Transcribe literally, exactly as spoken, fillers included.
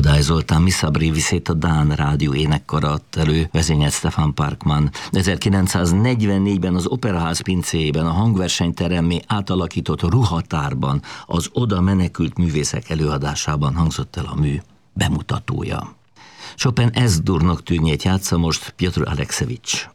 Kodály Zoltán Missa Brevisét a Dán Rádió énekkara adta elő, vezényelt Stefan Parkman. ezerkilencszáznegyvennégyben az Operaház pincéjében a hangversenyteremmé átalakított ruhatárban az oda menekült művészek előadásában hangzott el a mű bemutatója. Chopin S-durnak tűnjét játsza most Piotr Aleksevics.